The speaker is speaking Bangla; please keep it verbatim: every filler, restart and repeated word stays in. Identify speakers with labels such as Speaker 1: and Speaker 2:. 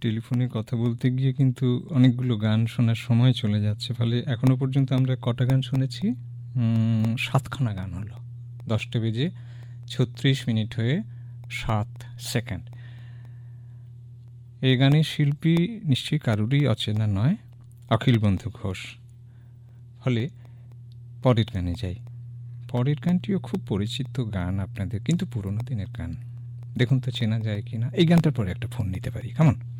Speaker 1: টেলিফোনে কথা বলতে গিয়ে কিন্তু অনেকগুলো গান শোনার সময় চলে যাচ্ছে, ফলে এখনো পর্যন্ত আমরা কটা গান শুনেছি? উম, সাতখানা গান হলো। দশটা বেজে ছত্রিশ মিনিট হয়ে সাত সেকেন্ড। এই গানের শিল্পী নিশ্চয়ই কারুরই অচেনা নয়, অখিল বন্ধু ঘোষ। ফলে পরের গানে যাই। পরের গানটিও খুব পরিচিত গান আপনাদের, কিন্তু পুরোনো দিনের গান। দেখুন তো চেনা যায় কি না। এই গানটার পরে একটা ফোন নিতে পারি, কেমন?